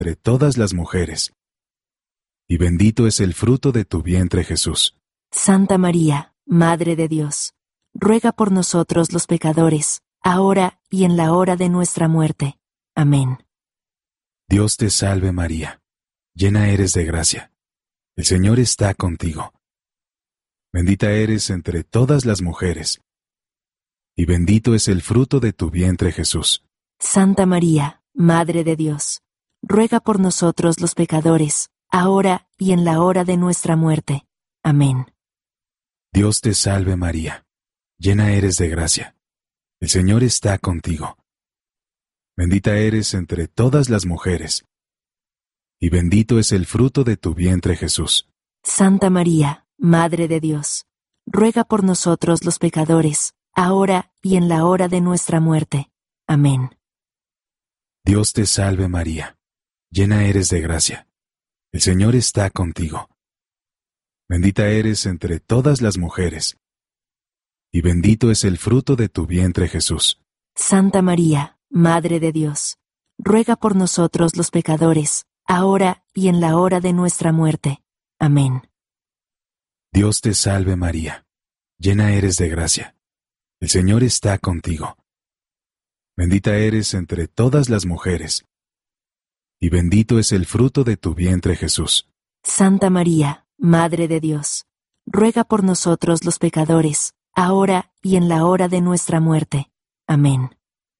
entre todas las mujeres, y bendito es el fruto de tu vientre, Jesús. Santa María, Madre de Dios, ruega por nosotros los pecadores, ahora y en la hora de nuestra muerte. Amén. Dios te salve María, llena eres de gracia. El Señor está contigo. Bendita eres entre todas las mujeres, y bendito es el fruto de tu vientre, Jesús. Santa María, Madre de Dios, ruega por nosotros los pecadores, ahora y en la hora de nuestra muerte. Amén. Dios te salve María, llena eres de gracia. El Señor está contigo. Bendita eres entre todas las mujeres, y bendito es el fruto de tu vientre, Jesús. Santa María, Madre de Dios, ruega por nosotros los pecadores, ahora y en la hora de nuestra muerte. Amén. Dios te salve María, llena eres de gracia. El Señor está contigo. Bendita eres entre todas las mujeres, y bendito es el fruto de tu vientre, Jesús. Santa María, Madre de Dios, ruega por nosotros los pecadores, ahora y en la hora de nuestra muerte. Amén. Dios te salve María, llena eres de gracia. El Señor está contigo. Bendita eres entre todas las mujeres, y bendito es el fruto de tu vientre, Jesús. Santa María, Madre de Dios, ruega por nosotros los pecadores, ahora y en la hora de nuestra muerte. Amén.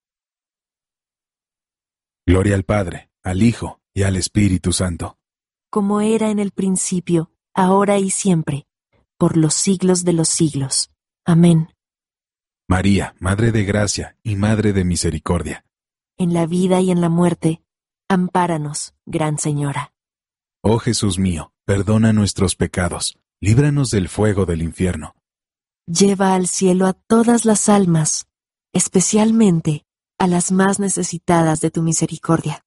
Gloria al Padre, al Hijo y al Espíritu Santo. Como era en el principio, ahora y siempre, por los siglos de los siglos. Amén. María, Madre de Gracia y Madre de Misericordia. En la vida y en la muerte, ampáranos, Gran Señora. Oh Jesús mío, perdona nuestros pecados, líbranos del fuego del infierno. Lleva al cielo a todas las almas, especialmente a las más necesitadas de tu misericordia.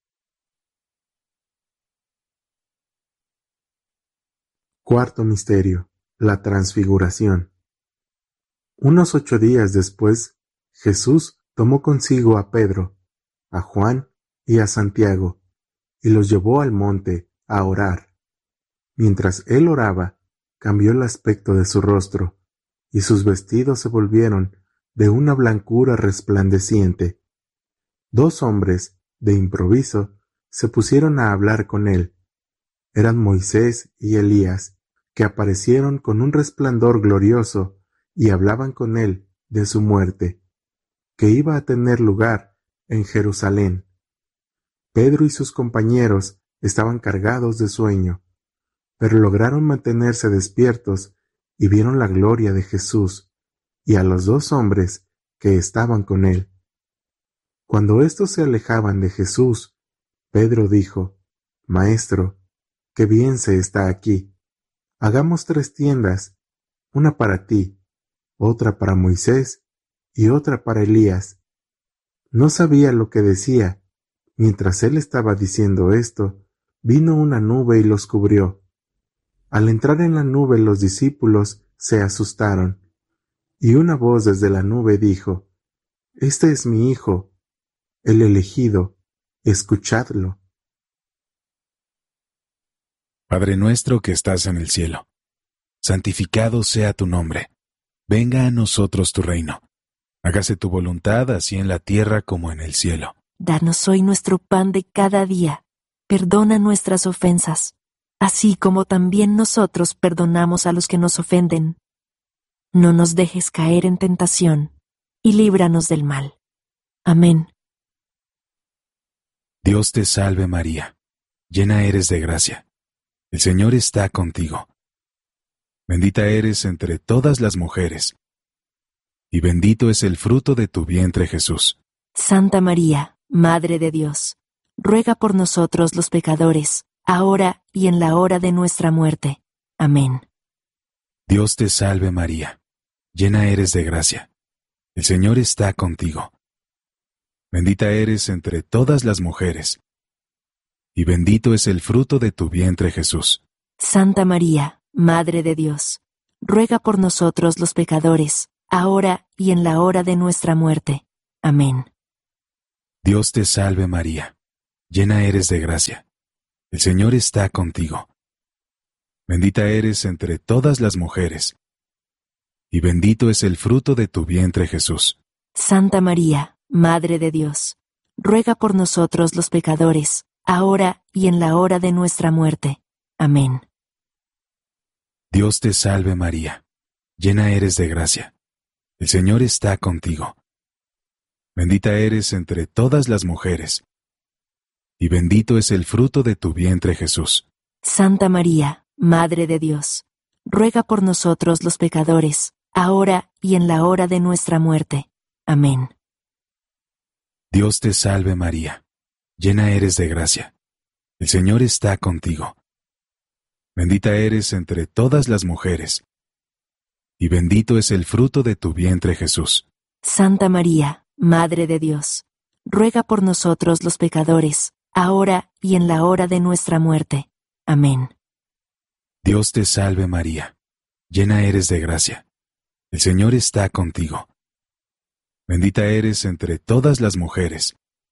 Cuarto misterio: la transfiguración. Unos 8 días después, Jesús tomó consigo a Pedro, a Juan y a Santiago, y los llevó al monte a orar. Mientras él oraba, cambió el aspecto de su rostro, y sus vestidos se volvieron de una blancura resplandeciente. 2 hombres, de improviso, se pusieron a hablar con él. Eran Moisés y Elías, que aparecieron con un resplandor glorioso y hablaban con él de su muerte, que iba a tener lugar en Jerusalén. Pedro y sus compañeros estaban cargados de sueño, pero lograron mantenerse despiertos y vieron la gloria de Jesús y a los 2 hombres que estaban con él. Cuando éstos se alejaban de Jesús, Pedro dijo: Maestro, qué bien se está aquí. Hagamos 3 tiendas, una para ti, otra para Moisés y otra para Elías. No sabía lo que decía. Mientras él estaba diciendo esto, vino una nube y los cubrió. Al entrar en la nube, los discípulos se asustaron, y una voz desde la nube dijo: Este es mi Hijo, el elegido, escuchadlo. Padre nuestro que estás en el cielo, santificado sea tu nombre. Venga a nosotros tu reino. Hágase tu voluntad así en la tierra como en el cielo. Danos hoy nuestro pan de cada día. Perdona nuestras ofensas, así como también nosotros perdonamos a los que nos ofenden. No nos dejes caer en tentación, y líbranos del mal. Amén. Dios te salve María, llena eres de gracia. El Señor está contigo. Bendita eres entre todas las mujeres, y bendito es el fruto de tu vientre, Jesús. Santa María, Madre de Dios, ruega por nosotros los pecadores, ahora y en la hora de nuestra muerte. Amén. Dios te salve María, llena eres de gracia. El Señor está contigo. Bendita eres entre todas las mujeres, y bendito es el fruto de tu vientre, Jesús. Santa María, Madre de Dios, ruega por nosotros los pecadores, ahora y en la hora de nuestra muerte. Amén. Dios te salve María, llena eres de gracia. El Señor está contigo. Bendita eres entre todas las mujeres, y bendito es el fruto de tu vientre, Jesús. Santa María, Madre de Dios, ruega por nosotros los pecadores, ahora y en la hora de nuestra muerte. Amén. Dios te salve María, llena eres de gracia. El Señor está contigo. Bendita eres entre todas las mujeres, y bendito es el fruto de tu vientre, Jesús. Santa María, Madre de Dios, ruega por nosotros los pecadores, ahora y en la hora de nuestra muerte. Amén. Dios te salve María, llena eres de gracia. El Señor está contigo. Bendita eres entre todas las mujeres, y bendito es el fruto de tu vientre, Jesús. Santa María, Madre de Dios, ruega por nosotros los pecadores, ahora y en la hora de nuestra muerte. Amén. Dios te salve María, llena eres de gracia. El Señor está contigo. Bendita eres entre todas las mujeres,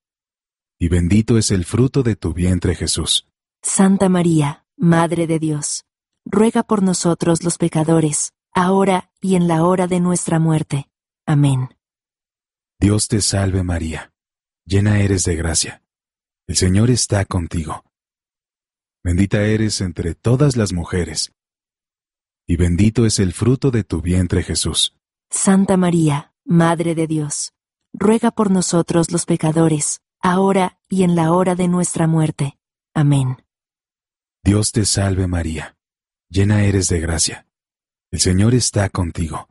y bendito es el fruto de tu vientre, Jesús. Santa María, Madre de Dios, ruega por nosotros los pecadores, ahora y en la hora de nuestra muerte. Amén. Dios te salve María, llena eres de gracia. El Señor está contigo. Bendita eres entre todas las mujeres, y bendito es el fruto de tu vientre, Jesús. Santa María, Madre de Dios, ruega por nosotros los pecadores, ahora y en la hora de nuestra muerte. Amén. Dios te salve María, llena eres de gracia. El Señor está contigo.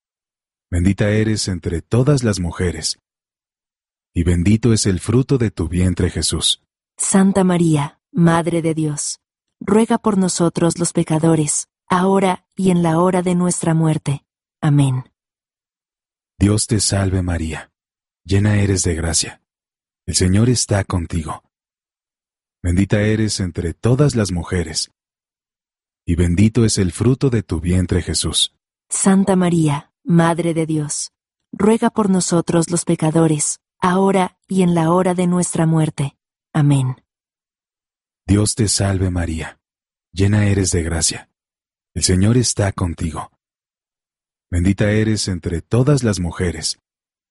Bendita eres entre todas las mujeres, y bendito es el fruto de tu vientre, Jesús. Santa María, Madre de Dios, ruega por nosotros los pecadores, ahora y en la hora de nuestra muerte. Amén. Dios te salve María, llena eres de gracia. El Señor está contigo. Bendita eres entre todas las mujeres, y bendito es el fruto de tu vientre, Jesús. Santa María, Madre de Dios, ruega por nosotros los pecadores, ahora y en la hora de nuestra muerte. Amén. Dios te salve María, llena eres de gracia. El Señor está contigo. Bendita eres entre todas las mujeres,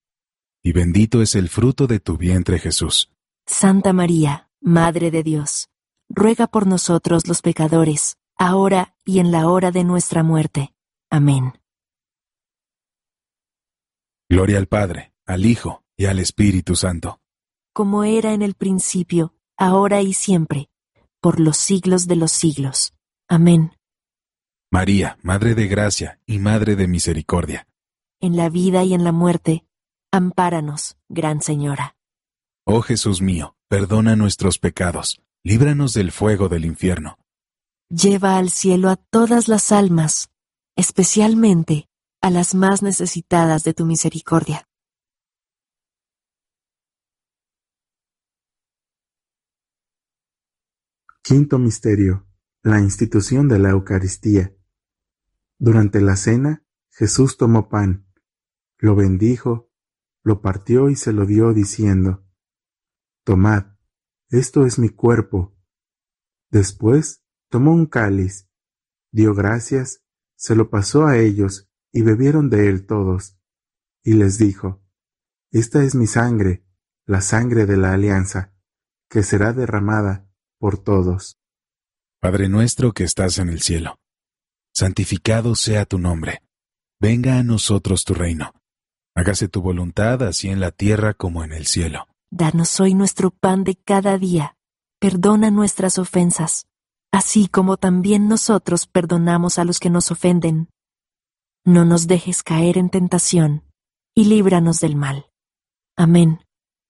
y bendito es el fruto de tu vientre, Jesús. Santa María, Madre de Dios, ruega por nosotros los pecadores, ahora y en la hora de nuestra muerte. Amén. Gloria al Padre, al Hijo y al Espíritu Santo. Como era en el principio, ahora y siempre, por los siglos de los siglos. Amén. María, Madre de Gracia y Madre de Misericordia. En la vida y en la muerte, ampáranos, Gran Señora. Oh Jesús mío, perdona nuestros pecados, líbranos del fuego del infierno. Lleva al cielo a todas las almas, especialmente a las más necesitadas de tu misericordia. Quinto misterio: la institución de la Eucaristía. Durante la cena, Jesús tomó pan, lo bendijo, lo partió y se lo dio diciendo: Tomad, esto es mi cuerpo. Después tomó un cáliz, dio gracias, se lo pasó a ellos y bebieron de él todos. Y les dijo: Esta es mi sangre, la sangre de la alianza, que será derramada por todos. Padre nuestro que estás en el cielo, santificado sea tu nombre. Venga a nosotros tu reino. Hágase tu voluntad así en la tierra como en el cielo. Danos hoy nuestro pan de cada día. Perdona nuestras ofensas, así como también nosotros perdonamos a los que nos ofenden. No nos dejes caer en tentación, y líbranos del mal. Amén.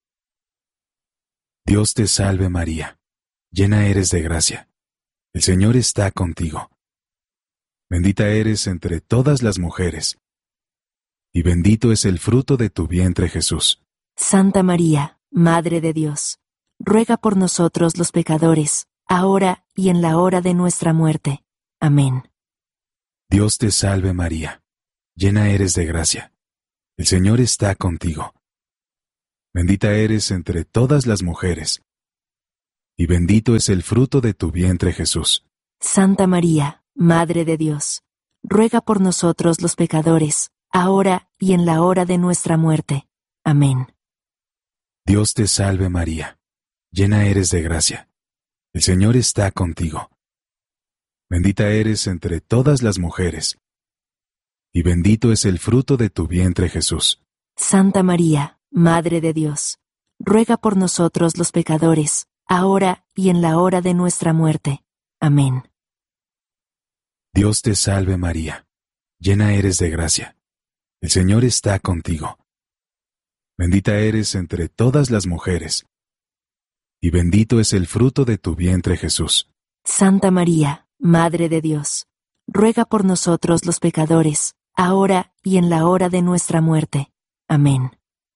Dios te salve María, llena eres de gracia. El Señor está contigo. Bendita eres entre todas las mujeres, y bendito es el fruto de tu vientre, Jesús. Santa María, Madre de Dios, ruega por nosotros los pecadores, ahora y en la hora de nuestra muerte. Amén. Dios te salve María, llena eres de gracia. El Señor está contigo. Bendita eres entre todas las mujeres, y bendito es el fruto de tu vientre, Jesús. Santa María, Madre de Dios, ruega por nosotros los pecadores, ahora y en la hora de nuestra muerte. Amén. Dios te salve María, llena eres de gracia. El Señor está contigo. Bendita eres entre todas las mujeres, y bendito es el fruto de tu vientre, Jesús. Santa María, Madre de Dios, ruega por nosotros los pecadores, ahora y en la hora de nuestra muerte. Amén. Dios te salve María, llena eres de gracia. El Señor está contigo. Bendita eres entre todas las mujeres, y bendito es el fruto de tu vientre, Jesús. Santa María, Madre de Dios, ruega por nosotros los pecadores, ahora y en la hora de nuestra muerte. Amén.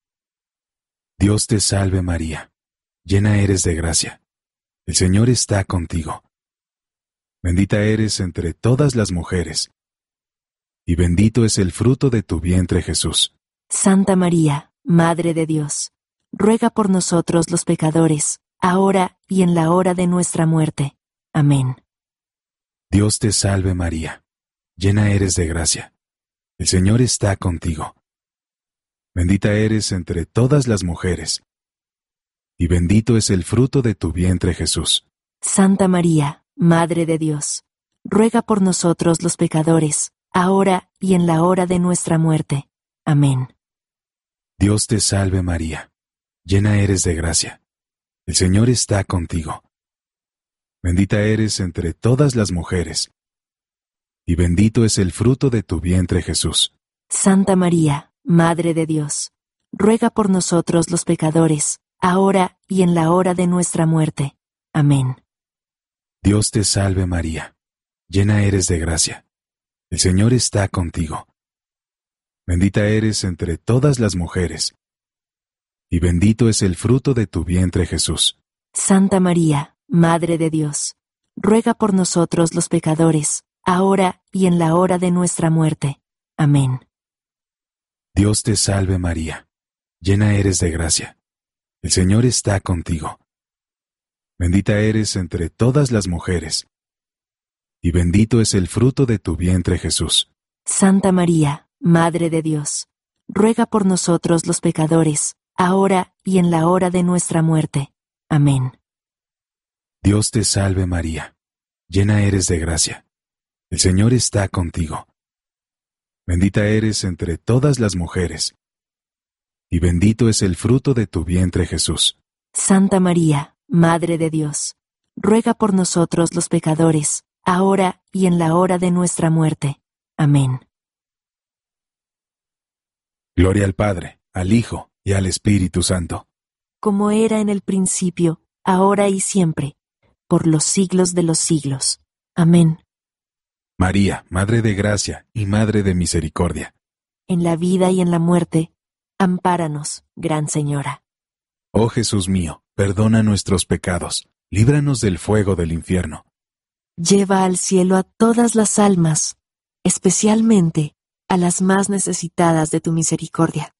Dios te salve María, llena eres de gracia. El Señor está contigo. Bendita eres entre todas las mujeres, y bendito es el fruto de tu vientre, Jesús. Santa María, Madre de Dios, ruega por nosotros los pecadores, ahora y en la hora de nuestra muerte. Amén. Dios te salve María, llena eres de gracia. El Señor está contigo. Bendita eres entre todas las mujeres, y bendito es el fruto de tu vientre, Jesús. Santa María, Madre de Dios, ruega por nosotros los pecadores, ahora y en la hora de nuestra muerte. Amén. Dios te salve María, llena eres de gracia. El Señor está contigo. Bendita eres entre todas las mujeres, y bendito es el fruto de tu vientre, Jesús. Santa María, Madre de Dios, ruega por nosotros los pecadores, ahora y en la hora de nuestra muerte. Amén. Dios te salve María, llena eres de gracia. El Señor está contigo. Bendita eres entre todas las mujeres, y bendito es el fruto de tu vientre, Jesús. Santa María, Madre de Dios, ruega por nosotros los pecadores, ahora y en la hora de nuestra muerte. Amén. Dios te salve María, llena eres de gracia. El Señor está contigo. Bendita eres entre todas las mujeres, y bendito es el fruto de tu vientre, Jesús. Santa María, Madre de Dios, ruega por nosotros los pecadores, ahora y en la hora de nuestra muerte. Amén. Dios te salve María, llena eres de gracia. El Señor está contigo. Bendita eres entre todas las mujeres, y bendito es el fruto de tu vientre, Jesús. Santa María, Madre de Dios, ruega por nosotros los pecadores, ahora y en la hora de nuestra muerte. Amén. Gloria al Padre, al Hijo y al Espíritu Santo. Como era en el principio, ahora y siempre, por los siglos de los siglos. Amén. María, Madre de Gracia y Madre de Misericordia. En la vida y en la muerte, ampáranos, Gran Señora. Oh Jesús mío, perdona nuestros pecados, líbranos del fuego del infierno. Lleva al cielo a todas las almas, especialmente a las más necesitadas de tu misericordia.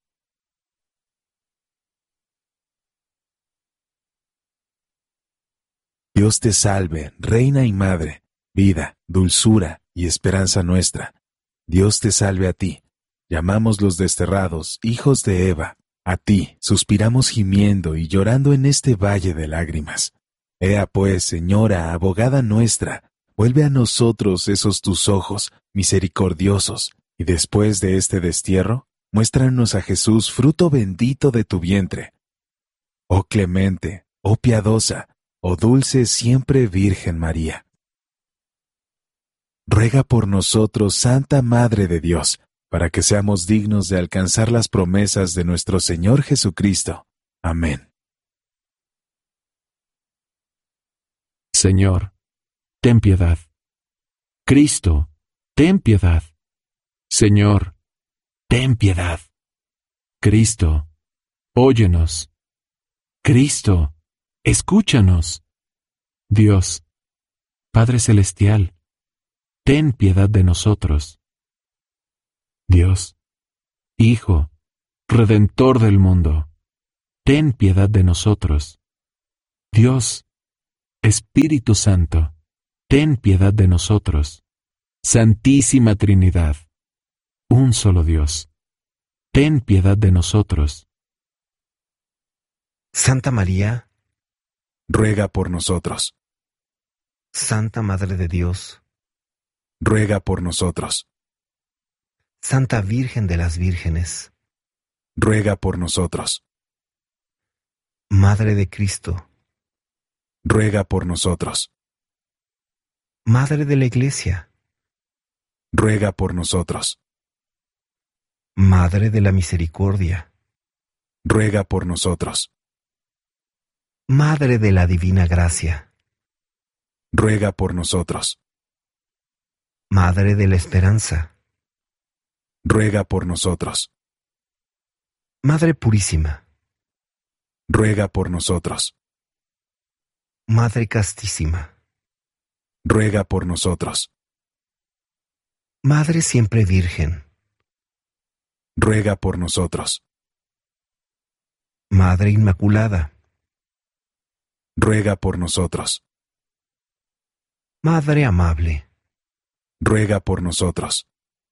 Dios te salve, Reina y Madre, vida, dulzura y esperanza nuestra. Dios te salve a ti. Llamamos los desterrados, hijos de Eva. A ti suspiramos gimiendo y llorando en este valle de lágrimas. Ea pues, Señora, abogada nuestra, vuelve a nosotros esos tus ojos misericordiosos, y después de este destierro, muéstranos a Jesús, fruto bendito de tu vientre. Oh clemente, oh piadosa, oh dulce siempre Virgen María. Ruega por nosotros, Santa Madre de Dios, para que seamos dignos de alcanzar las promesas de nuestro Señor Jesucristo. Amén. Señor, ten piedad. Cristo, ten piedad. Señor, ten piedad. Cristo, óyenos. Cristo, escúchanos. Dios, Padre Celestial, ten piedad de nosotros. Dios, Hijo, Redentor del mundo, ten piedad de nosotros. Dios, Espíritu Santo, ten piedad de nosotros. Santísima Trinidad, un solo Dios, ten piedad de nosotros. Santa María, ruega por nosotros. Santa Madre de Dios, Ruega por nosotros. Santa Virgen de las Vírgenes, Ruega por nosotros. Madre de Cristo, Ruega por nosotros. Madre de la Iglesia, Ruega por nosotros. Madre de la Misericordia, Ruega por nosotros. Madre de la Divina Gracia, Ruega por nosotros. Madre de la Esperanza, Ruega por nosotros. Madre Purísima, Ruega por nosotros. Madre Castísima, Ruega por nosotros. Madre Siempre Virgen, Ruega por nosotros. Madre Inmaculada, Ruega por nosotros. Madre Amable, Ruega por nosotros.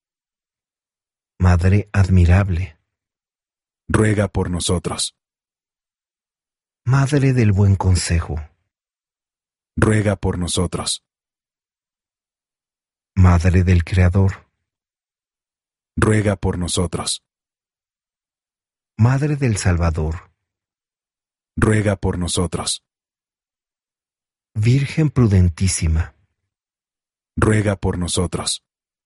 Madre Admirable, Ruega por nosotros. Madre del Buen Consejo, Ruega por nosotros. Madre del Creador, Ruega por nosotros. Madre del Salvador, Ruega por nosotros. Virgen Prudentísima, Ruega por nosotros.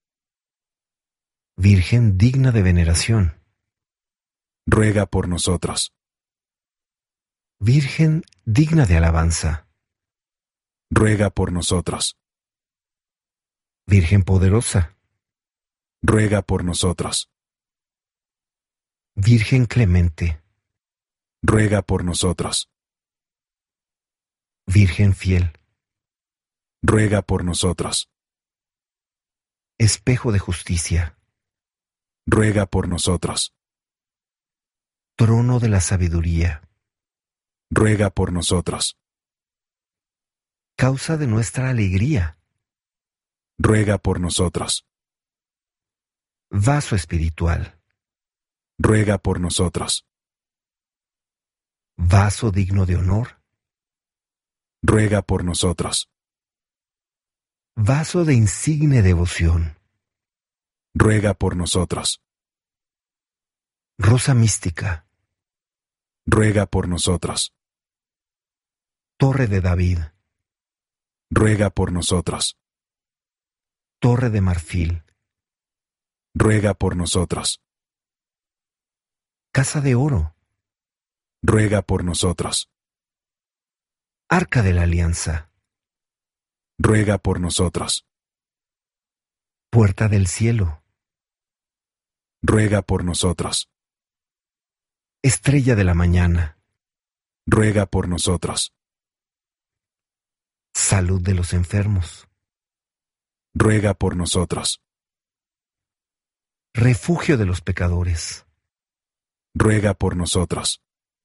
Virgen digna de veneración, Ruega por nosotros. Virgen digna de alabanza, Ruega por nosotros. Virgen poderosa, Ruega por nosotros. Virgen clemente, Ruega por nosotros. Virgen fiel, Ruega por nosotros. espejo de justicia, Ruega por nosotros. trono de la sabiduría, Ruega por nosotros. causa de nuestra alegría, Ruega por nosotros. vaso espiritual, Ruega por nosotros. vaso digno de honor, Ruega por nosotros. vaso de insigne devoción, Ruega por nosotros. rosa mística, Ruega por nosotros. torre de David, Ruega por nosotros. torre de marfil, Ruega por nosotros. casa de oro, Ruega por nosotros. arca de la alianza, Ruega por nosotros. puerta del cielo, Ruega por nosotros. estrella de la mañana, Ruega por nosotros. salud de los enfermos, Ruega por nosotros. refugio de los pecadores, Ruega por nosotros.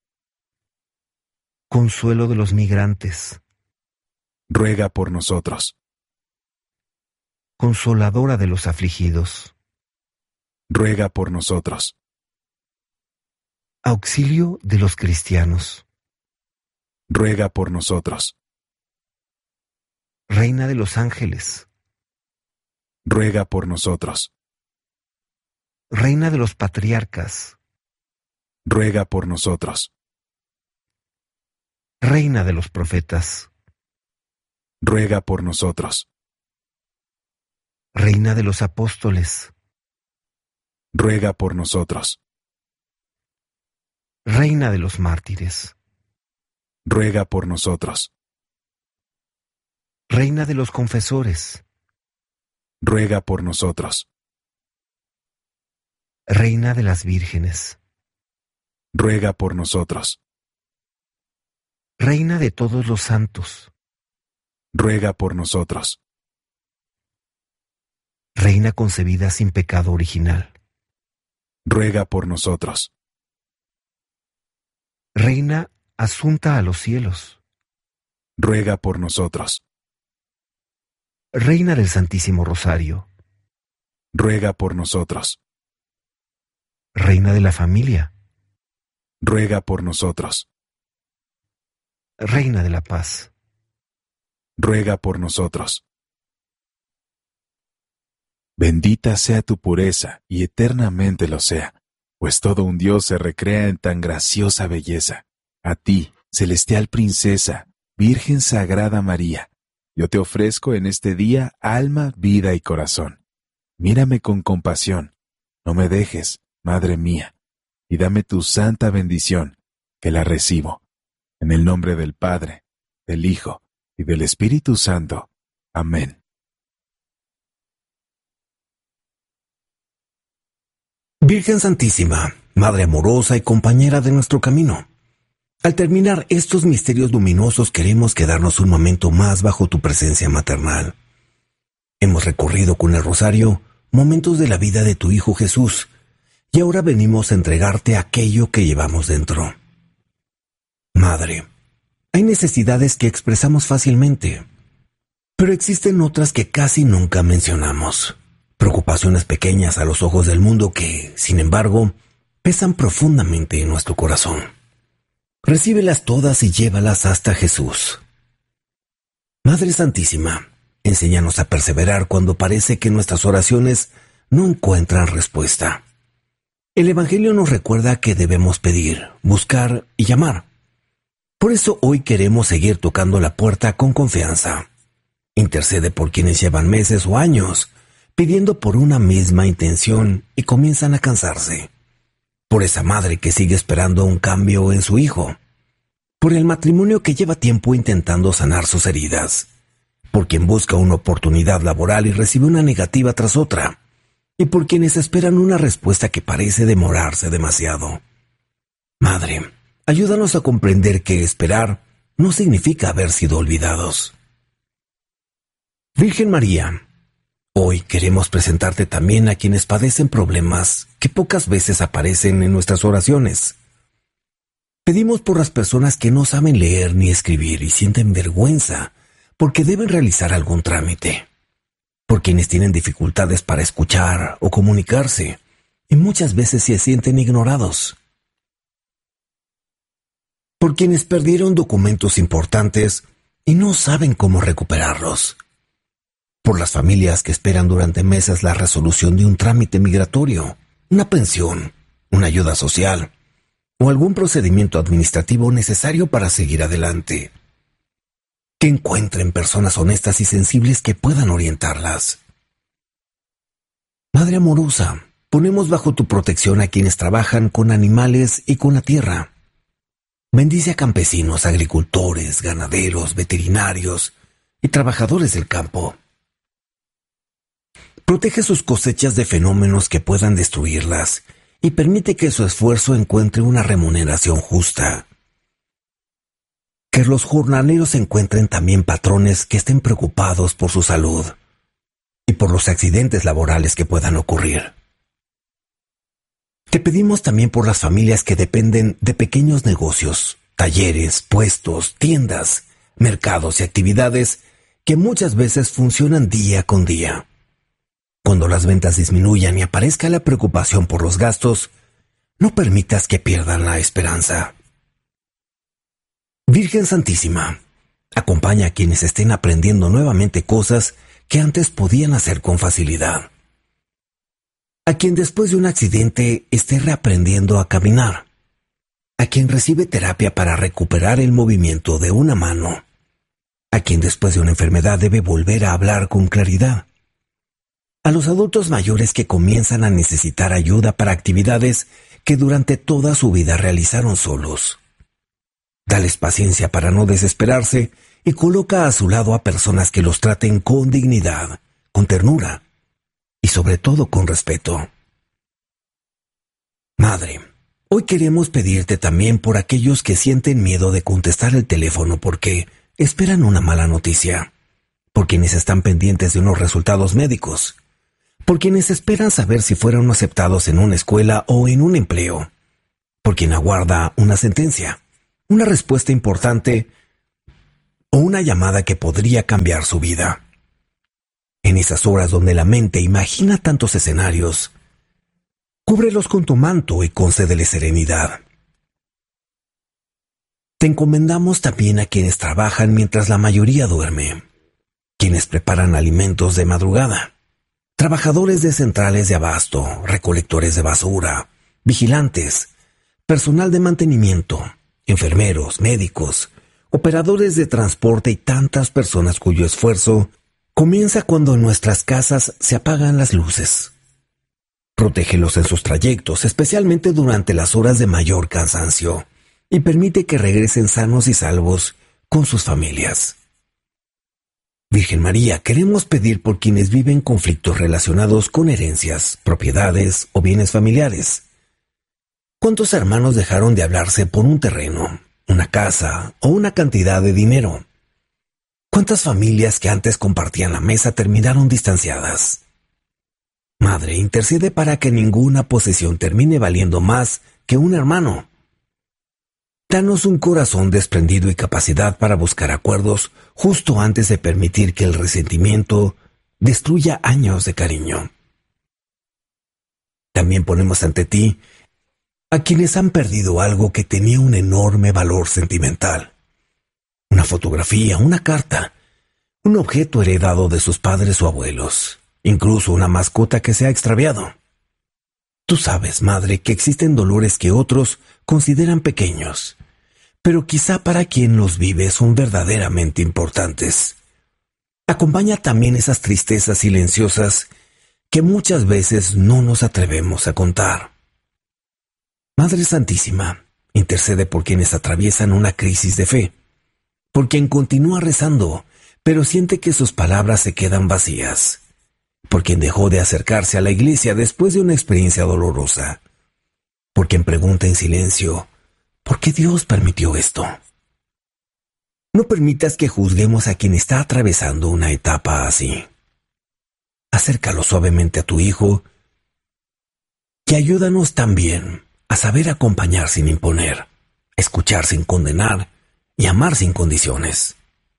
consuelo de los migrantes, Ruega por nosotros. consoladora de los afligidos, Ruega por nosotros. auxilio de los cristianos, Ruega por nosotros. reina de los ángeles, Ruega por nosotros. reina de los patriarcas, Ruega por nosotros. reina de los profetas, Ruega por nosotros. reina de los apóstoles, Ruega por nosotros. reina de los mártires, Ruega por nosotros. reina de los confesores, Ruega por nosotros. reina de las vírgenes, Ruega por nosotros. reina de todos los santos, Ruega por nosotros. reina concebida sin pecado original, Ruega por nosotros. reina asunta a los cielos, ruega por nosotros. Reina del Santísimo Rosario, Ruega por nosotros. Reina de la Familia, Ruega por nosotros. Reina de la Paz, Ruega por nosotros. Bendita sea tu pureza, y eternamente lo sea, pues todo un Dios se recrea en tan graciosa belleza. A ti, celestial princesa, Virgen Sagrada María, yo te ofrezco en este día alma, vida y corazón. Mírame con compasión, no me dejes, Madre mía, y dame tu santa bendición, que la recibo. En el nombre del Padre, del Hijo y del Espíritu Santo. Amén. Virgen Santísima, Madre amorosa y compañera de nuestro camino. Al terminar estos misterios luminosos queremos quedarnos un momento más bajo tu presencia maternal. Hemos recorrido con el rosario momentos de la vida de tu Hijo Jesús, y ahora venimos a entregarte aquello que llevamos dentro. Madre, hay necesidades que expresamos fácilmente, pero existen otras que casi nunca mencionamos. Preocupaciones pequeñas a los ojos del mundo que, sin embargo, pesan profundamente en nuestro corazón. Recíbelas todas y llévalas hasta Jesús. Madre Santísima, enséñanos a perseverar cuando parece que nuestras oraciones no encuentran respuesta. El Evangelio nos recuerda que debemos pedir, buscar y llamar. Por eso hoy queremos seguir tocando la puerta con confianza. Intercede por quienes llevan meses o años pidiendo por una misma intención y comienzan a cansarse. Por esa madre que sigue esperando un cambio en su hijo. Por el matrimonio que lleva tiempo intentando sanar sus heridas. Por quien busca una oportunidad laboral y recibe una negativa tras otra. Y por quienes esperan una respuesta que parece demorarse demasiado. Madre, ayúdanos a comprender que esperar no significa haber sido olvidados. Virgen María, hoy queremos presentarte también a quienes padecen problemas que pocas veces aparecen en nuestras oraciones. Pedimos por las personas que no saben leer ni escribir y sienten vergüenza porque deben realizar algún trámite. Por quienes tienen dificultades para escuchar o comunicarse y muchas veces se sienten ignorados. Por quienes perdieron documentos importantes y no saben cómo recuperarlos. Por las familias que esperan durante meses la resolución de un trámite migratorio, una pensión, una ayuda social o algún procedimiento administrativo necesario para seguir adelante. Que encuentren personas honestas y sensibles que puedan orientarlas. Madre amorosa, ponemos bajo tu protección a quienes trabajan con animales y con la tierra. Bendice a campesinos, agricultores, ganaderos, veterinarios y trabajadores del campo. Protege sus cosechas de fenómenos que puedan destruirlas y permite que su esfuerzo encuentre una remuneración justa. Que los jornaleros encuentren también patrones que estén preocupados por su salud y por los accidentes laborales que puedan ocurrir. Te pedimos también por las familias que dependen de pequeños negocios, talleres, puestos, tiendas, mercados y actividades que muchas veces funcionan día con día. Cuando las ventas disminuyan y aparezca la preocupación por los gastos, no permitas que pierdan la esperanza. Virgen Santísima, acompaña a quienes estén aprendiendo nuevamente cosas que antes podían hacer con facilidad. A quien después de un accidente esté reaprendiendo a caminar. A quien recibe terapia para recuperar el movimiento de una mano. A quien después de una enfermedad debe volver a hablar con claridad. A los adultos mayores que comienzan a necesitar ayuda para actividades que durante toda su vida realizaron solos. Dales paciencia para no desesperarse y coloca a su lado a personas que los traten con dignidad, con ternura y sobre todo con respeto. Madre, hoy queremos pedirte también por aquellos que sienten miedo de contestar el teléfono porque esperan una mala noticia, por quienes están pendientes de unos resultados médicos, por quienes esperan saber si fueron aceptados en una escuela o en un empleo, por quien aguarda una sentencia, una respuesta importante, o una llamada que podría cambiar su vida. En esas horas donde la mente imagina tantos escenarios, cúbrelos con tu manto y concédele serenidad. Te encomendamos también a quienes trabajan mientras la mayoría duerme, quienes preparan alimentos de madrugada, trabajadores de centrales de abasto, recolectores de basura, vigilantes, personal de mantenimiento, enfermeros, médicos, operadores de transporte y tantas personas cuyo esfuerzo comienza cuando en nuestras casas se apagan las luces. Protégelos en sus trayectos, especialmente durante las horas de mayor cansancio, y permite que regresen sanos y salvos con sus familias. Virgen María, queremos pedir por quienes viven conflictos relacionados con herencias, propiedades o bienes familiares. ¿Cuántos hermanos dejaron de hablarse por un terreno, una casa o una cantidad de dinero? ¿Cuántas familias que antes compartían la mesa terminaron distanciadas? Madre, intercede para que ninguna posesión termine valiendo más que un hermano. Danos un corazón desprendido y capacidad para buscar acuerdos justo antes de permitir que el resentimiento destruya años de cariño. También ponemos ante ti a quienes han perdido algo que tenía un enorme valor sentimental. Una fotografía, una carta, un objeto heredado de sus padres o abuelos, incluso una mascota que se ha extraviado. Tú sabes, Madre, que existen dolores que otros consideran pequeños, pero quizá para quien los vive son verdaderamente importantes. Acompaña también esas tristezas silenciosas que muchas veces no nos atrevemos a contar. Madre Santísima, intercede por quienes atraviesan una crisis de fe, por quien continúa rezando, pero siente que sus palabras se quedan vacías, por quien dejó de acercarse a la iglesia después de una experiencia dolorosa, por quien pregunta en silencio, ¿por qué Dios permitió esto? No permitas que juzguemos a quien está atravesando una etapa así. Acércalo suavemente a tu Hijo y ayúdanos también a saber acompañar sin imponer, escuchar sin condenar y amar sin condiciones.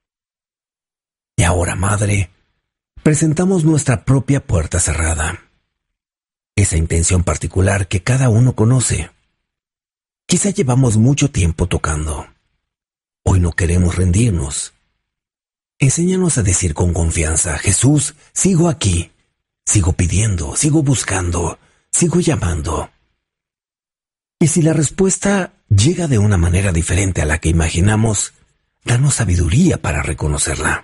Y ahora, Madre, presentamos nuestra propia puerta cerrada, esa intención particular que cada uno conoce. Quizá llevamos mucho tiempo tocando. Hoy no queremos rendirnos. Enséñanos a decir con confianza, Jesús, sigo aquí, sigo pidiendo, sigo buscando, sigo llamando. Y si la respuesta llega de una manera diferente a la que imaginamos, danos sabiduría para reconocerla.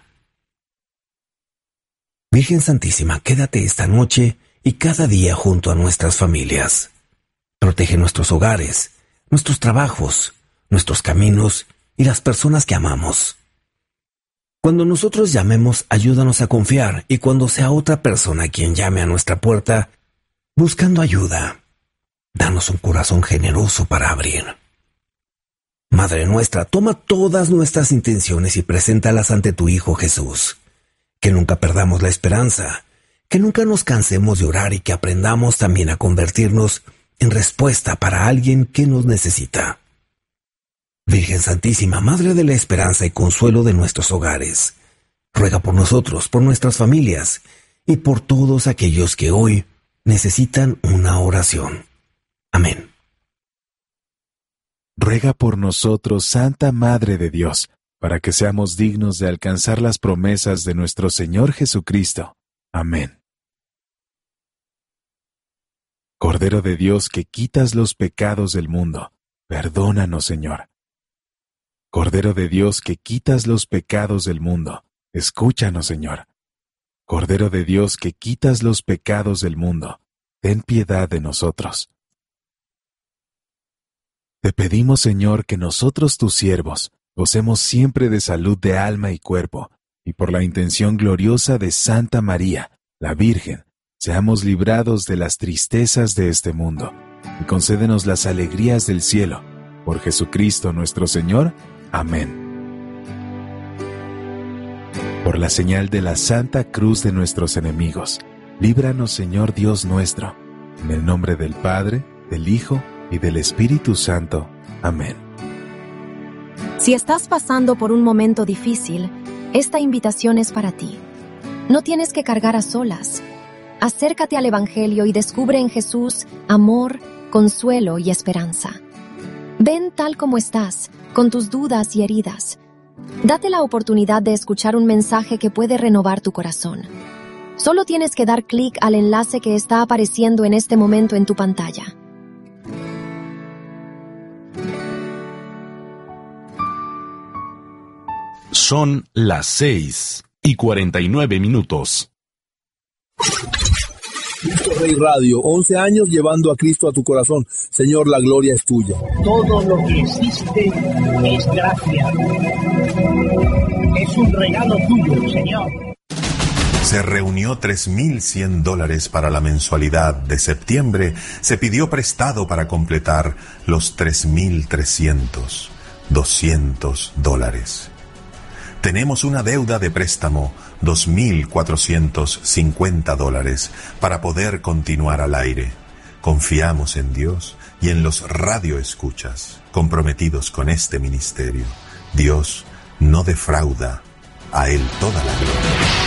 Virgen Santísima, quédate esta noche y cada día junto a nuestras familias. Protege nuestros hogares, nuestros trabajos, nuestros caminos y las personas que amamos. Cuando nosotros llamemos, ayúdanos a confiar, y cuando sea otra persona quien llame a nuestra puerta, buscando ayuda, danos un corazón generoso para abrir. Madre nuestra, toma todas nuestras intenciones y preséntalas ante tu Hijo Jesús. Que nunca perdamos la esperanza, que nunca nos cansemos de orar y que aprendamos también a convertirnos en respuesta para alguien que nos necesita. Virgen Santísima, Madre de la Esperanza y Consuelo de nuestros hogares, ruega por nosotros, por nuestras familias y por todos aquellos que hoy necesitan una oración. Amén. Ruega por nosotros, Santa Madre de Dios, para que seamos dignos de alcanzar las promesas de nuestro Señor Jesucristo. Amén. Cordero de Dios, que quitas los pecados del mundo, perdónanos, Señor. Cordero de Dios, que quitas los pecados del mundo, escúchanos, Señor. Cordero de Dios, que quitas los pecados del mundo, ten piedad de nosotros. Te pedimos, Señor, que nosotros, tus siervos, gocemos siempre de salud de alma y cuerpo, y por la intención gloriosa de Santa María, la Virgen, seamos librados de las tristezas de este mundo, y concédenos las alegrías del cielo. Por Jesucristo nuestro Señor. Amén. Por la señal de la Santa Cruz de nuestros enemigos, líbranos, Señor Dios nuestro, en el nombre del Padre, del Hijo y del Espíritu Santo. Amén. Si estás pasando por un momento difícil, esta invitación es para ti. No tienes que cargar a solas. Acércate al Evangelio y descubre en Jesús amor, consuelo y esperanza. Ven tal como estás, con tus dudas y heridas. Date la oportunidad de escuchar un mensaje que puede renovar tu corazón. Solo tienes que dar clic al enlace que está apareciendo en este momento en tu pantalla. Son las 6:49. Cristo Rey Radio, 11 años llevando a Cristo a tu corazón. Señor, la gloria es tuya. Todo lo que existe es gracia. Es un regalo tuyo, Señor. Se reunió $3,100 para la mensualidad de septiembre. Se pidió prestado para completar los 3,300, $200. Tenemos una deuda de préstamo, $2,450, para poder continuar al aire. Confiamos en Dios y en los radioescuchas comprometidos con este ministerio. Dios no defrauda, a Él toda la gloria.